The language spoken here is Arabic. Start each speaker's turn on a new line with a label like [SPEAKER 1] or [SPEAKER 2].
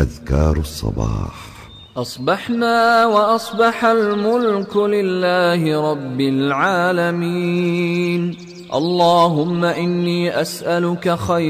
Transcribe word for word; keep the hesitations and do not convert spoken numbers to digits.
[SPEAKER 1] أذكار الصباح.
[SPEAKER 2] أصبحنا وأصبح الملك لله رب العالمين. اللهم إني أسألك خير